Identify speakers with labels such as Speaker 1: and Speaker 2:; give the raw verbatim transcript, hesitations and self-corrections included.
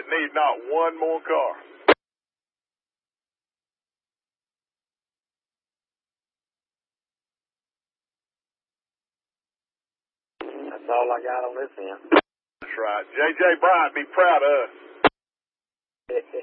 Speaker 1: that need not one more car.
Speaker 2: That's all I got on this end.
Speaker 1: That's right. J J Bryant, be proud of us.